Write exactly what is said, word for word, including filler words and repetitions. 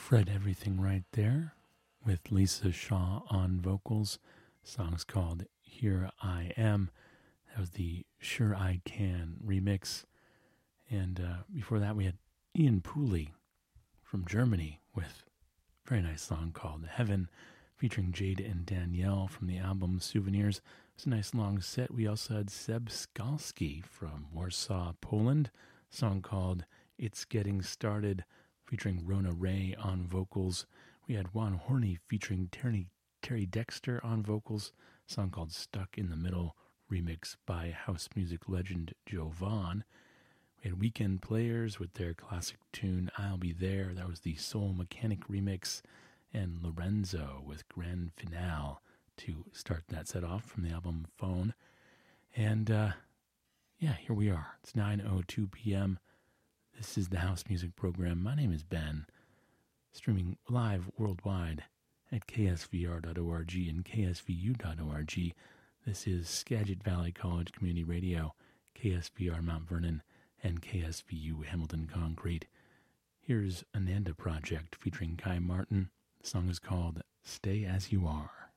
Fred Everything right there with Lisa Shaw on vocals. The song's called Here I Am. That was the Sure I Can remix. And uh, before that we had Ian Pooley from Germany with a very nice song called Heaven, featuring Jade and Danielle from the album Souvenirs. It was a nice long set. We also had Seb Skalski from Warsaw, Poland, a song called It's Getting Started, featuring Rona Ray on vocals. We had Juan Horney featuring Terry, Terry Dexter on vocals, a song called Stuck in the Middle, remix by house music legend Joe Vaughn. We had Weekend Players with their classic tune I'll Be There. That was the Soul Mechanic remix. And Lorenzo with Grand Finale to start that set off from the album Phone. And uh, yeah, here we are. It's nine oh two p.m. This is the House Music Program. My name is Ben, streaming live worldwide at k s v r dot org and k s v u dot org. This is Skagit Valley College Community Radio, K S V R Mount Vernon, and K S V U Hamilton Concrete. Here's Ananda Project featuring Kai Martin. The song is called Stay As You Are.